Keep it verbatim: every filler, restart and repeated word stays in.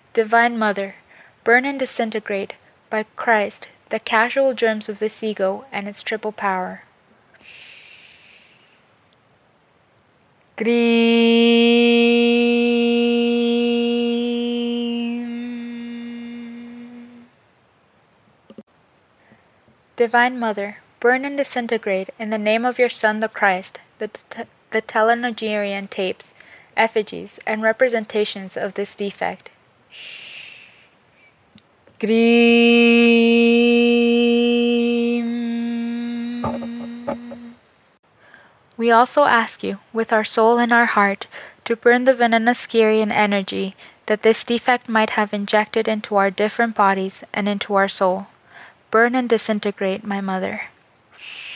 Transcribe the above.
Divine Mother, burn and disintegrate, by Christ, the casual germs of this ego and its triple power. Gream. Divine Mother, burn and disintegrate in the name of your Son the Christ, the, t- the telenogerian tapes, effigies, and representations of this defect. Gream. We also ask you, with our soul and our heart, to burn the Venenaskirian energy that this defect might have injected into our different bodies and into our soul. Burn and disintegrate, my Mother.